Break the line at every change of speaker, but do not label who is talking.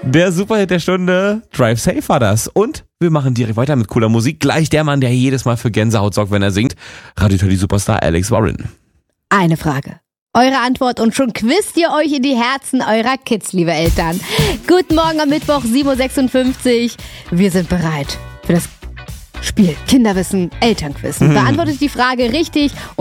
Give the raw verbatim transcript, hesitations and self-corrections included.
Der Superhit der Stunde, Drive Safe war das. Und wir machen direkt weiter mit cooler Musik. Gleich der Mann, der jedes Mal für Gänsehaut sorgt, wenn er singt. Radio Teddy Superstar Alex Warren.
Eine Frage. Eure Antwort und schon quizt ihr euch in die Herzen eurer Kids, liebe Eltern. Guten Morgen am Mittwoch, sieben Uhr sechsundfünfzig. Wir sind bereit für das Spiel Kinderwissen, Elternquissen. Beantwortet die Frage richtig